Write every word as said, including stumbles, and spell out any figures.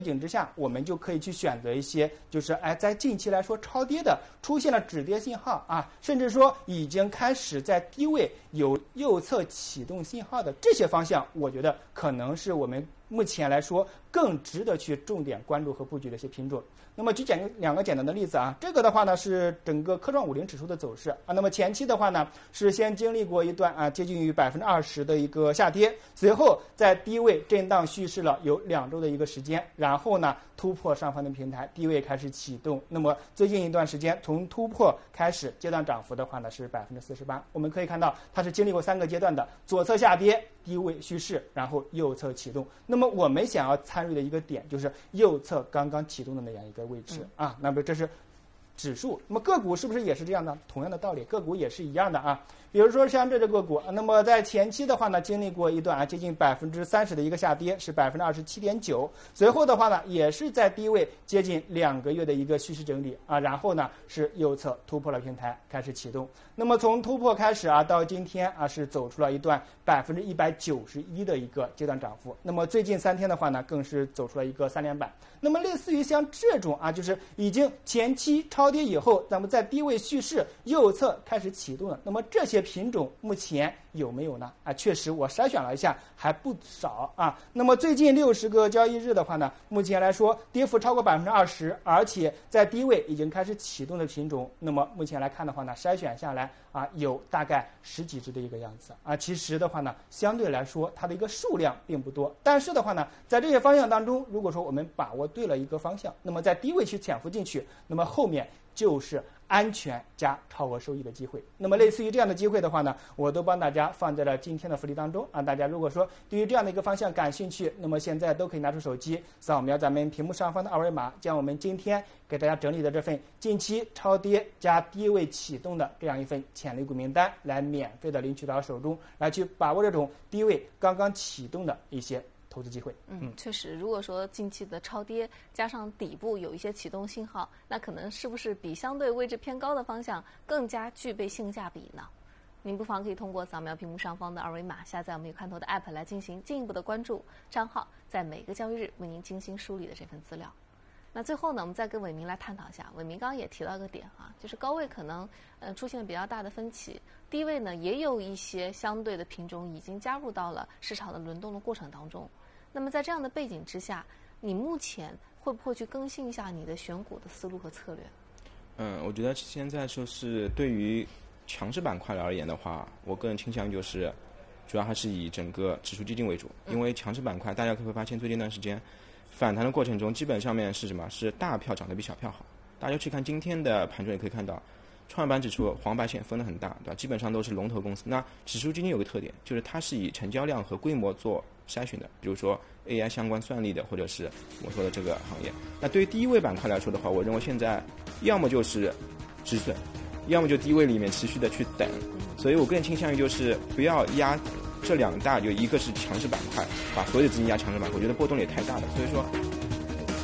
景之下，我们就可以去选择一些，就是哎，在近期来说超跌的，出现了止跌信号啊，甚至说已经开始在低位有右侧启动信号的这些方向，我觉得可能是我们目前来说更值得去重点关注和布局的一些品种。那么举简两个简单的例子啊，这个的话呢是整个科创五零指数的走势啊。那么前期的话呢是先经历过一段啊接近于百分之二十的一个下跌，随后在低位震荡蓄势了有两周的一个时间，然后呢突破上方的平台，低位开始启动。那么最近一段时间从突破开始，阶段涨幅的话呢是百分之四十八。我们可以看到它是经历过三个阶段的，左侧下跌，低位蓄势，然后右侧启动。那么我们想要参与的一个点就是右侧刚刚启动的那样一个位置、嗯、啊。那么这是指数，那么个股是不是也是这样的？同样的道理，个股也是一样的啊。比如说像这只个股，那么在前期的话呢，经历过一段啊接近百分之三十的一个下跌，是百分之二十七点九。随后的话呢，也是在低位接近两个月的一个趋势整理啊，然后呢是右侧突破了平台，开始启动。那么从突破开始啊，到今天啊是走出了一段百分之一百九十一的一个阶段涨幅。那么最近三天的话呢，更是走出了一个三连板。那么类似于像这种啊，就是已经前期超跌以后，那么在低位蓄势，右侧开始启动了。那么这些品种目前有没有呢？啊，确实我筛选了一下，还不少啊。那么最近六十个交易日的话呢，目前来说跌幅超过百分之二十，而且在低位已经开始启动的品种，那么目前来看的话呢，筛选下来啊，有大概十几只的一个样子啊。其实的话呢，相对来说它的一个数量并不多，但是的话呢，在这些方向当中，如果说我们把握对了一个方向，那么在低位去潜伏进去，那么后面就是安全加超额收益的机会。那么类似于这样的机会的话呢，我都帮大家放在了今天的福利当中啊。大家如果说对于这样的一个方向感兴趣，那么现在都可以拿出手机扫描咱们屏幕上方的二维码，将我们今天给大家整理的这份近期超跌加低位启动的这样一份潜力股名单，来免费的领取到手中，来去把握这种低位刚刚启动的一些投资机会。 嗯，确实，如果说近期的超跌加上底部有一些启动信号，那可能是不是比相对位置偏高的方向更加具备性价比呢？您不妨可以通过扫描屏幕上方的二维码，下载我们有看头的 app 来进行进一步的关注账号，在每个交易日为您精心梳理的这份资料。那最后呢，我们再跟伟明来探讨一下。伟明刚刚也提到一个点啊，就是高位可能呃出现了比较大的分歧，低位呢也有一些相对的品种已经加入到了市场的轮动的过程当中。那么在这样的背景之下，你目前会不会去更新一下你的选股的思路和策略？ 嗯，我觉得现在就是对于强势板块而言的话，我个人倾向就是主要还是以整个指数基金为主，因为强势板块大家可以发现最近一段时间反弹的过程中，基本上面是什么？是大票涨得比小票好。大家去看今天的盘中也可以看到，创业板指数黄白线分得很大，对吧？基本上都是龙头公司。那指数基金有个特点，就是它是以成交量和规模做筛选的，比如说 A I 相关算力的，或者是我说的这个行业。那对于低位板块来说的话，我认为现在要么就是止损，要么就低位里面持续的去等。所以我个人倾向于就是不要压这两大，就一个是强势板块，把所有的资金压强势板块，我觉得波动也太大了。所以说